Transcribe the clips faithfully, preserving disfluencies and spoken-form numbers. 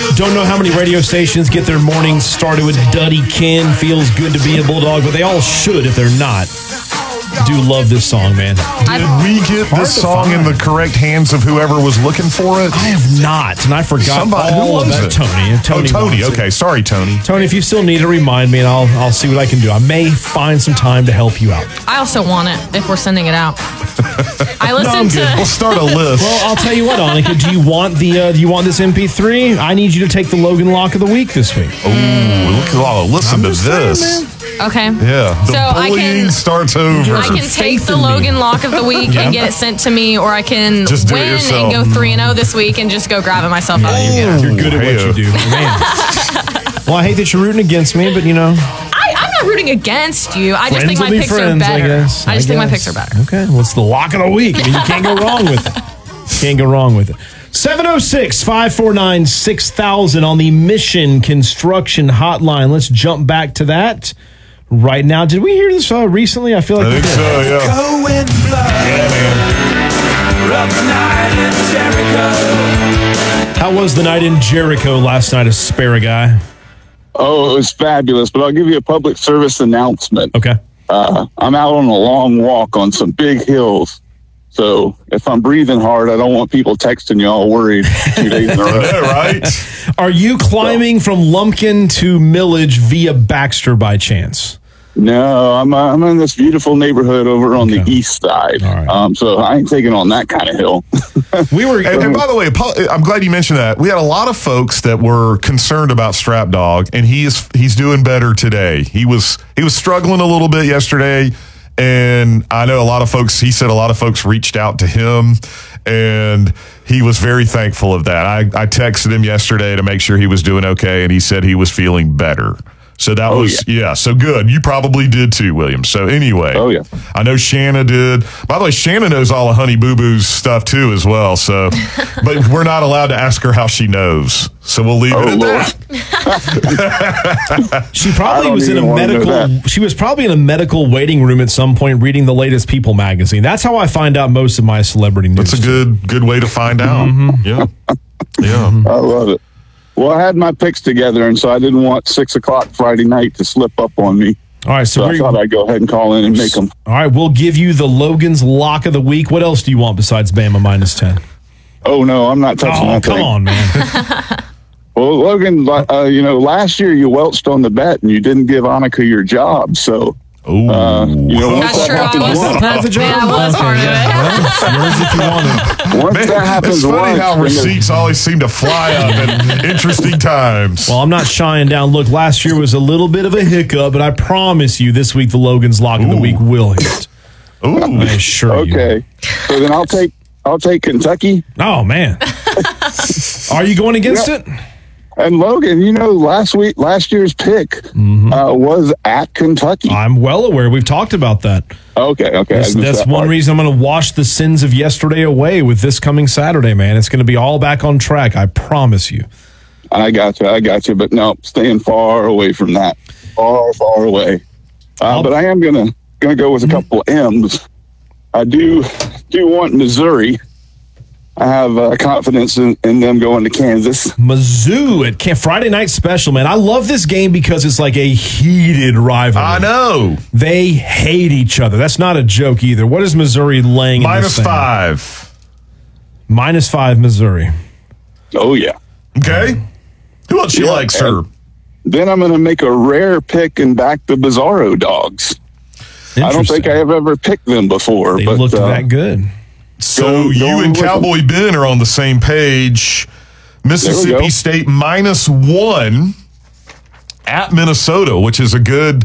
Don't know how many radio stations get their mornings started with Duddy Ken, Feels Good to Be a Bulldog, but they all should if they're not. Do love this song, man. Did we get this song in the correct hands of whoever was looking for it? I have not, and I forgot Somebody, all who was about it? Tony. Tony. Oh, Tony. wants it. Okay, sorry, Tony. Tony, if you still need it, remind me, and I'll I'll see what I can do. I may find some time to help you out. I also want it if we're sending it out. I listened No, to. we'll start a list. Well, I'll tell you what, Annika. Do you want the uh, Do you want this M P three? I need you to take the Logan Lock of the Week this week. Ooh, look at all. Listen I'm to just saying, this. man. Okay. Yeah, the So I bullying can- starts over. I can take faith the in me. Logan Lock of the Week and get it sent to me, or I can Just do it win yourself. and go three and zero this week and just go grab it myself out of you. You're good at Hey-o. what you do, man. Well, I hate that you're rooting against me, but you know, I, I'm not rooting against you. I just friends think my will be picks friends, are better. I guess. I just think my guess. picks are better. Okay, well, it's the lock of the week. I mean, you can't go wrong with it. Can't go wrong with it. seven oh six, five four nine, six thousand on the Mission Construction Hotline. Let's jump back to that right now. Did we hear this uh, recently? I feel like I we think did. so, yeah. Going blood. Yeah, man. Rough night in Jericho. How was the night in Jericho last night, Asparagus? Oh, it was fabulous, but I'll give you a public service announcement. Okay. Uh, I'm out on a long walk on some big hills. So if I'm breathing hard, I don't want people texting you all worried two days in a row. Yeah, right? Are you climbing from Lumpkin to Millage via Baxter by chance? No, I'm uh, I'm in this beautiful neighborhood over on Okay. the east side. All right. Um, so I ain't taking on that kind of hill. We were. And, and by the way, apo- I'm glad you mentioned that. We had a lot of folks that were concerned about Strap Dog, and he is he's doing better today. He was he was struggling a little bit yesterday, and I know a lot of folks. He said a lot of folks reached out to him, and he was very thankful of that. I, I texted him yesterday to make sure he was doing okay, and he said he was feeling better. So that Oh, was, yeah. yeah, so good. You probably did too, William. So anyway. Oh, yeah. I know Shanna did. By the way, Shanna knows all of Honey Boo Boo's stuff too as well. So, but we're not allowed to ask her how she knows. So we'll leave Oh, it at Lord. that. She I probably don't was in a even wanna know medical. that. She was probably in a medical waiting room at some point, reading the latest People magazine. That's how I find out most of my celebrity news. That's a good good way to find out. Mm-hmm. Yeah. Yeah. I love it. Well, I had my picks together, and so I didn't want six o'clock Friday night to slip up on me. All right, so, So I we're, thought I'd go ahead and call in and make them. all right, we'll give you the Logan's Lock of the Week. What else do you want besides Bama minus ten? Oh, no, I'm not touching Oh, that come thing. on, man. Well, Logan, uh, you know, last year you welched on the bet and you didn't give Annika your job. So, Ooh. uh, you know, once That's that true, I happens was- once, Have the job? Yeah, I was Okay, part of yeah. it. Well, it's yours if you want it. once Man, that happens it's funny once, how then receipts always seem to fly up at interesting times. Well, I'm not shying down. Look, last year was a little bit of a hiccup, but I promise you this week the Logan's Lock of the Ooh. Week will hit. Ooh. I assure you. okay. So then I'll take I'll take Kentucky. Oh, man. Are you going against it? And Logan, you know, last week, last year's pick Mm-hmm. uh, was at Kentucky. I'm well aware. We've talked about that. Okay, okay. I That's, missed that's that one part. reason I'm going to wash the sins of yesterday away with this coming Saturday, man. It's going to be all back on track. I promise you. I got you. I got you. But no, staying far away from that. Far, far away. Uh, but I am gonna gonna go with a couple of M's. I do do want Missouri. I have uh, confidence in, in them going to Kansas. Mizzou at Camp Friday night special, man. I love this game because it's like a heated rivalry. I know. They hate each other. That's not a joke either. What is Missouri laying? in this Minus thing? five. Minus five, Missouri. Oh yeah. Okay. Who else you Yeah, like, sir? and Then I'm going to make a rare pick and back the Bizarro dogs. I don't think I have ever picked them before. They but, looked uh, that good. So Going- you going and with Cowboy Ben are on the same page. Mississippi go. State minus one at Minnesota, which is a good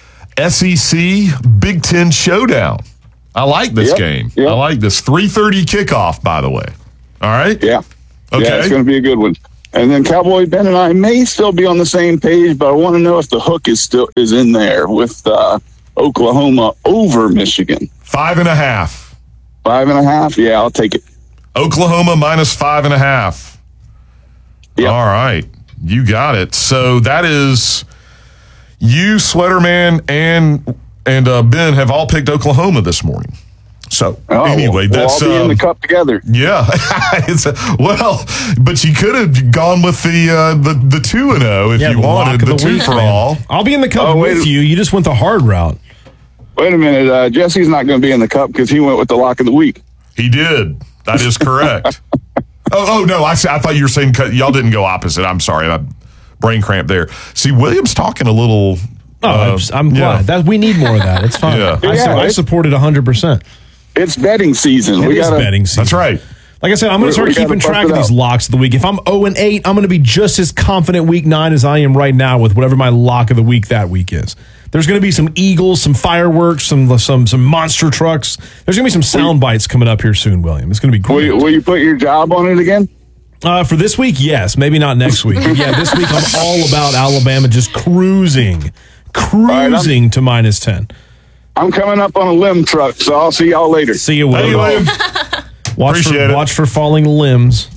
S E C Big Ten showdown. I like this Yep, game. yep. I like this. three thirty kickoff, by the way. All right? Yeah. Okay. Yeah, it's going to be a good one. And then Cowboy Ben and I may still be on the same page, but I want to know if the hook is still is in there with uh, Oklahoma over Michigan. Five and a half. Five and a half? Yeah, I'll take it. Oklahoma minus five and a half. Yep. All right. You got it. So that is you, Sweaterman, and and uh, Ben have all picked Oklahoma this morning. So Oh, anyway, we'll that's all be in um, the cup together. yeah. it's a, well, but you could have gone with the uh, the the two and zero if Yeah, you the lock wanted of the, the two week, for man. all. I'll be in the cup Oh, wait. with you. You just went the hard route. Wait a minute. Uh, Jesse's not going to be in the cup because he went with the lock of the week. He did. That is correct. oh, oh no, I I thought you were saying cut- y'all didn't go opposite. I'm sorry, I brain cramp there. See, William's talking a little. Oh, uh, I'm, just- I'm yeah. glad that we need more of that. It's fine. Yeah. I, su- Yeah, I it's- support it one hundred percent. It's betting season. It we is gotta, betting season. That's right. Like I said, I'm going We- to start we gotta keeping bust track it of these out. locks of the week. If I'm oh and eight, I'm going to be just as confident week nine as I am right now with whatever my lock of the week that week is. There's going to be some Eagles, some fireworks, some some some monster trucks. There's going to be some sound bites coming up here soon, William. It's going to be Will great. you, will you put your job on it again? Uh, for this week, yes. Maybe not next week. But yeah, this week I'm all about Alabama just cruising, cruising I'm- to minus ten. I'm coming up on a limb truck, so I'll see y'all later. See you, Hey, William. William. Watch Appreciate for, it. watch for falling limbs.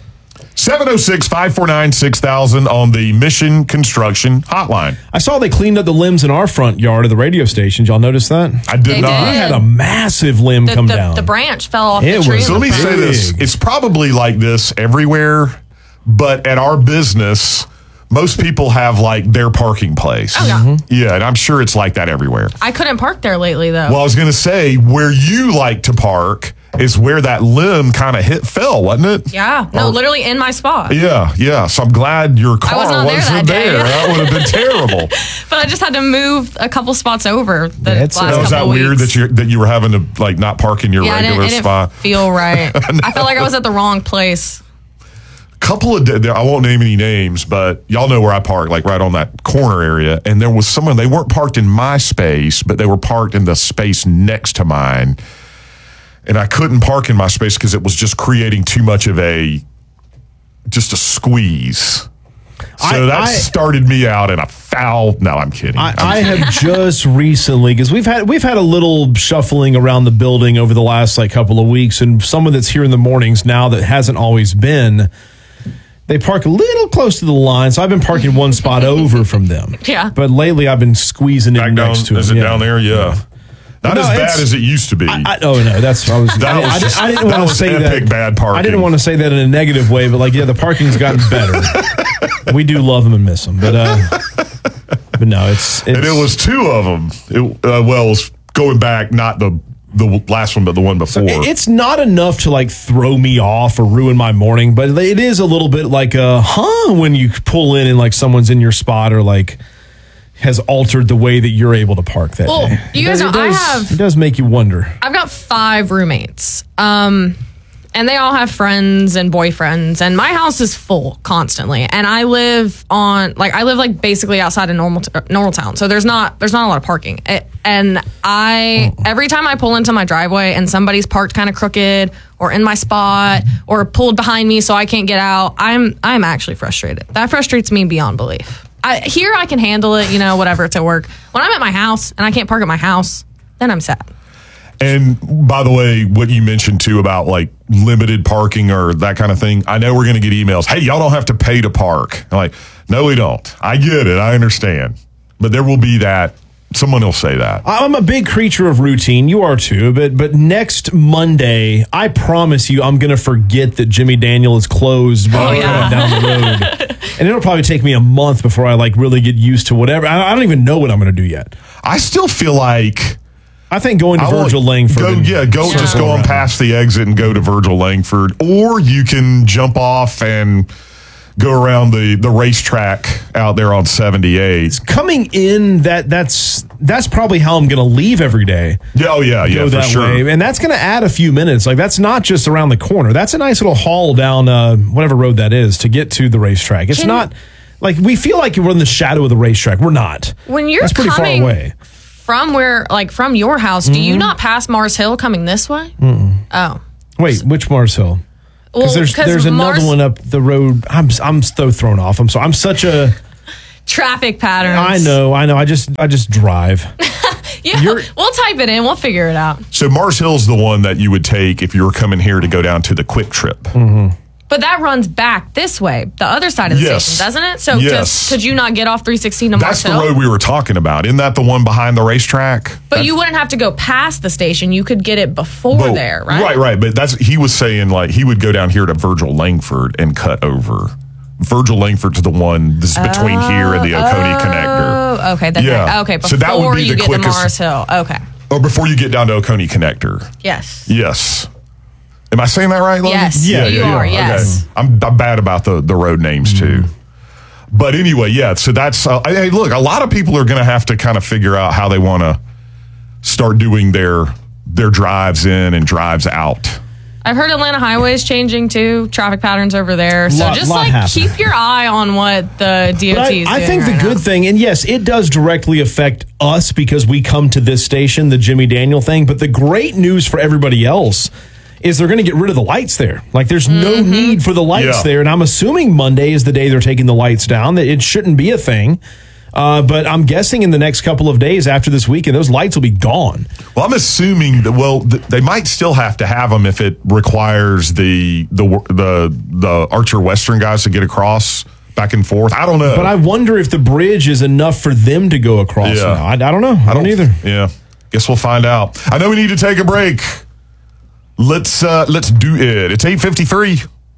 seven oh six, five four nine, six thousand on the Mission Construction Hotline. I saw they cleaned up the limbs in our front yard of the radio station. Did y'all notice that? I did They not. We did. had a massive limb The, come the, down. the branch fell off It the tree. was- in So the let me front. say this. Big. It's probably like this everywhere, but at our business, most people have like their parking place. Oh, yeah. Mhm. Yeah, and I'm sure it's like that everywhere. I couldn't park there lately, though. Well, I was going to say, where you like to park is where that limb kind of hit fell, wasn't it? yeah. No, Or- literally in my spot. Yeah, yeah. So I'm glad your car was not there wasn't that day. there. That would have been terrible. But I just had to move a couple spots over the That's- last that Now, was that couple weird weeks. that you that you were having to like not park in your yeah, I didn't, regular it didn't spot? feel right. I felt like I was at the wrong place. Couple of da- I won't name any names, but y'all know where I park, like right on that corner area. And there was someone, they weren't parked in my space, but they were parked in the space next to mine. And I couldn't park in my space because it was just creating too much of a just a squeeze. So I- that I- started me out in a foul. No, I'm kidding. I, I'm I have just recently, because we've had we've had a little shuffling around the building over the last like couple of weeks, and someone that's here in the mornings now that hasn't always been. They park a little close to the line, so I've been parking one spot over from them. Yeah. But lately, I've been squeezing back in down. next to Is them. it Yeah. down there? Yeah. Not No, as it's- bad as it used to be. I, I, oh no, that's I was. That I, was I, just- I didn't that want to was say epic that. bad parking. I didn't want to say that in a negative way, but like, yeah, the parking's gotten better. We do love them and miss them, but uh, but no, it's, it's and it was two of them. It, uh, well, it was going back, not the the last one, but the one before. It- It's not enough to like throw me off or ruin my morning, but it is a little bit like a huh when you pull in and like someone's in your spot or like has altered the way that you're able to park that Well, day. you It guys does- know, it I does- have- it does make you wonder. I've got five roommates. Um, and they all have friends and boyfriends, and my house is full constantly. And I live on, like, I live like basically outside of normal uh, normal town, so there's not there's not a lot of parking. It, and I every time I pull into my driveway and somebody's parked kind of crooked or in my spot or pulled behind me so I can't get out, I'm I'm actually frustrated. That frustrates me beyond belief. I, here I can handle it, you know, whatever. It's at work. When I'm at my house and I can't park at my house, then I'm sad. And by the way, what you mentioned too about like limited parking or that kind of thing, I know we're going to get emails. Hey, y'all don't have to pay to park. I'm like, no, we don't. I get it. I understand. But there will be that. Someone will say that. I'm a big creature of routine. You are too. But but next Monday, I promise you, I'm going to forget that Jimmy Daniel is closed while Oh, I'm yeah. coming down the road. And it'll probably take me a month before I like really get used to whatever. I, I don't even know what I'm going to do yet. I still feel like I think going to I will- Virgil Langford. Go, and- yeah, go just go on past the exit and go to Virgil Langford, or you can jump off and go around the the racetrack out there on seventy-eight. Coming in, that that's that's probably how I'm going to leave every day. Yeah, oh yeah, yeah, Go for that sure. way, and that's going to add a few minutes. Like that's not just around the corner. That's a nice little haul down uh, whatever road that is to get to the racetrack. It's Can- not like we feel like we're in the shadow of the racetrack. We're not. When you're that's pretty coming far away. from where, like from your house, do Mm-hmm. you not pass Mars Hill coming this way? Oh, Wait, which Mars Hill? well, Because there's there's another Mars- one up the road. I'm I'm so thrown off. I'm sorry. I'm such a. traffic patterns. I know. I know. I just I just drive. Yeah, You're- we'll type it in. We'll figure it out. So Mars Hill's the one that you would take if you were coming here to go down to the Quick Trip. Mm-hmm. But that runs back this way, the other side of the Yes. station, doesn't it? So Yes. just, could you not get off three sixteen to That's Mars the Hill? road we were talking about. Isn't that the one behind the racetrack? But That- you wouldn't have to go past the station. You could get it before But- there, right? Right, right. But that's he was saying like he would go down here to Virgil Langford and cut over. Virgil Langford's the one that's between here and the Oconee connector. Oh, okay. That's Yeah. right. Okay, before So that would be you the get quickest- to Mars Hill. Okay. Or before you get down to Oconee connector. Yes. Yes. Am I saying that right, Logan? Yes, Yeah, you are, yes. Okay. I'm, I'm bad about the, the road names, too. But anyway, yeah, so that's, uh, hey, look, a lot of people are going to have to kind of figure out how they want to start doing their their drives in and drives out. I've heard Atlanta Highway is changing too, traffic patterns over there. So Lot- just lot like happening. keep your eye on what the D O But T is I, doing. I think the right good now. thing, and yes, it does directly affect us because we come to this station, the Jimmy Daniel thing. But the great news for everybody else is they're going to get rid of the lights there. Like there's no Mm-hmm. need for the lights Yeah. there. And I'm assuming Monday is the day they're taking the lights down. That it shouldn't be a thing. Uh, but I'm guessing in the next couple of days after this weekend, those lights will be gone. Well, I'm assuming that, well, th- they might still have to have them if it requires the, the, the, the Archer Western guys to get across back and forth. I don't know. But I wonder if the bridge is enough for them to go across Yeah. now. I, I don't know. I, don't either. Yeah. Guess we'll find out. I know we need to take a break. Let's uh, let's do it. It's eight fifty-three.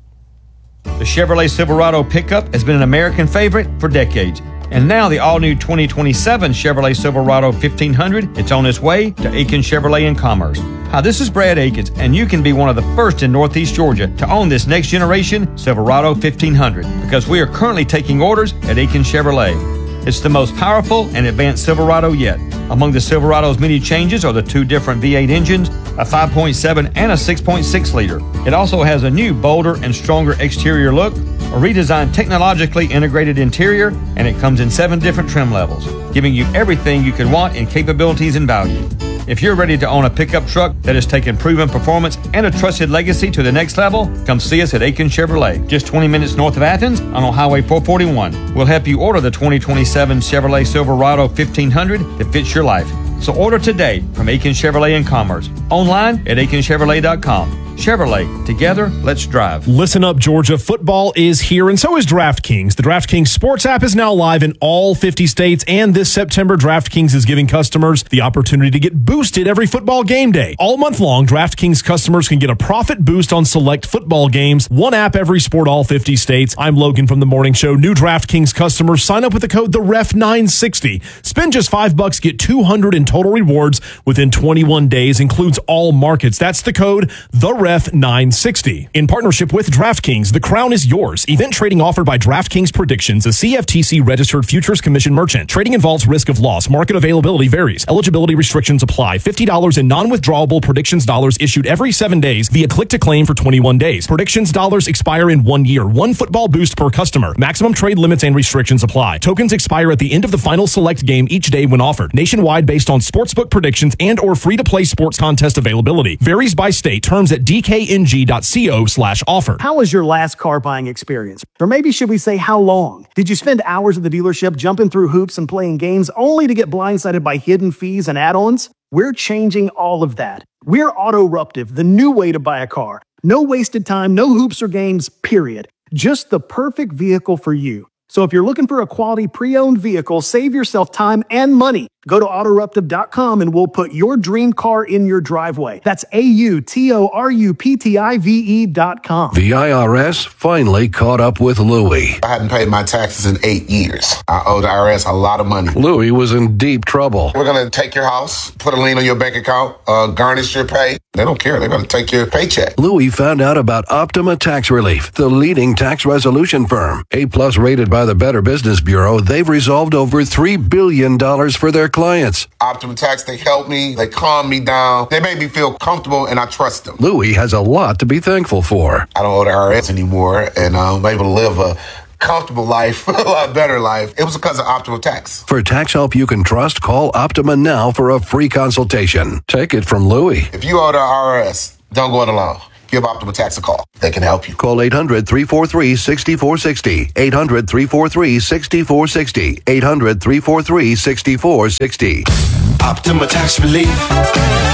The Chevrolet Silverado pickup has been an American favorite for decades. And now the all-new twenty twenty-seven Chevrolet Silverado fifteen hundred, it's on its way to Aikens Chevrolet in Commerce. Hi, this is Brad Aikens, and you can be one of the first in Northeast Georgia to own this next-generation Silverado fifteen hundred because we are currently taking orders at Aikens Chevrolet. It's the most powerful and advanced Silverado yet. Among the Silverado's many changes are the two different V eight engines, a five point seven and a six point six liter. It also has a new, bolder, and stronger exterior look, a redesigned technologically integrated interior, and it comes in seven different trim levels, giving you everything you could want in capabilities and value. If you're ready to own a pickup truck that has taken proven performance and a trusted legacy to the next level, come see us at Aikens Chevrolet, just twenty minutes north of Athens on Highway four forty-one. We'll help you order the twenty twenty-seven Chevrolet Silverado fifteen hundred that fits your life. So order today from Aikens Chevrolet in Commerce, online at aikens chevrolet dot com. Chevrolet, together, let's drive. Listen up, Georgia. Football is here, and so is DraftKings. The DraftKings Sports app is now live in all fifty states, and this September, DraftKings is giving customers the opportunity to get boosted every football game day. All month long, DraftKings customers can get a profit boost on select football games. One app, every sport, all fifty states. I'm Logan from The Morning Show. New DraftKings customers sign up with the code the ref nine sixty. Spend just five bucks, get two hundred in total rewards within twenty-one days. Includes all markets. That's the code the ref nine sixty. In partnership with DraftKings, the crown is yours. Event trading offered by DraftKings Predictions, a C F T C registered futures commission merchant. Trading involves risk of loss. Market availability varies. Eligibility restrictions apply. fifty dollars in non-withdrawable Predictions dollars issued every seven days via click to claim for twenty-one days. Predictions dollars expire in one year. One football boost per customer. Maximum trade limits and restrictions apply. Tokens expire at the end of the final select game each day when offered. Nationwide based on sportsbook predictions and or free-to-play sports contest availability. Varies by state. Terms at d k n g dot co slash offer. How was your last car buying experience? Or maybe should we say how long? Did you spend hours at the dealership jumping through hoops and playing games only to get blindsided by hidden fees and add-ons? We're changing all of that. We're Autoruptive, the new way to buy a car. No wasted time, no hoops or games, period. Just the perfect vehicle for you. So if you're looking for a quality pre-owned vehicle, save yourself time and money. Go to autoruptive dot com and we'll put your dream car in your driveway. That's A U T O R U P T I V E dot com. The I R S finally caught up with Louie. I hadn't paid my taxes in eight years. I owe the I R S a lot of money. Louie was in deep trouble. We're going to take your house, put a lien on your bank account, uh, garnish your pay. They don't care. They're going to take your paycheck. Louie found out about Optima Tax Relief, the leading tax resolution firm. A-plus rated by the Better Business Bureau, they've resolved over three billion dollars for their clients. Optima Tax, they help me. They calm me down. They make me feel comfortable, and I trust them. Louie has a lot to be thankful for. I don't owe the I R S anymore, and I'm able to live a comfortable life, a lot better life. It was because of Optima Tax. For tax help you can trust, call Optima now for a free consultation. Take it from Louie. If you owe the I R S, don't go it alone. Give Optima Tax a call. They can help you. Call eight hundred, three four three, six four six zero. eight hundred, three four three, six four six zero. eight hundred, three four three, six four six zero. Optima Tax Relief.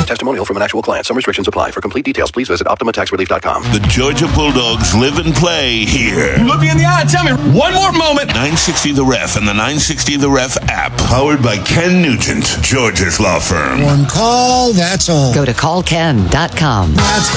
testimonial from an actual client. Some restrictions apply. For complete details, please visit Optima Tax Relief dot com. The Georgia Bulldogs live and play here. Look me in the eye. Tell me one more moment. nine sixty The Ref and the nine sixty The Ref app. Powered by Ken Nugent, Georgia's law firm. One call, that's all. Go to call ken dot com. That's